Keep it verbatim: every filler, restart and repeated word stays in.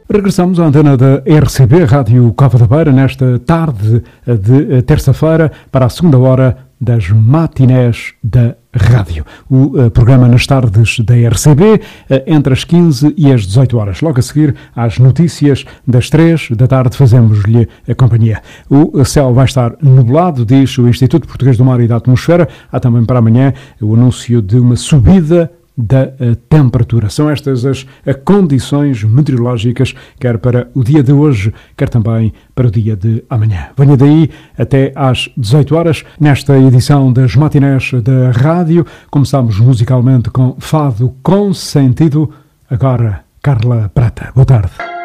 Regressamos à antena da R C B, Rádio Cova da Beira, nesta tarde de terça-feira, para a segunda hora das matinés da rádio. O uh, programa nas tardes da R C B, uh, entre as quinze e as dezoito horas. Logo a seguir, às notícias das três da tarde, fazemos-lhe a companhia. O céu vai estar nublado, diz o Instituto Português do Mar e da Atmosfera. Há também para amanhã o anúncio de uma subida da uh, temperatura. São estas as uh, condições meteorológicas, quer para o dia de hoje, quer também para o dia de amanhã. Venha daí até às dezoito horas, nesta edição das matinés da rádio. Começamos musicalmente com Fado com Sentido. Agora, Carla Prata. Boa tarde.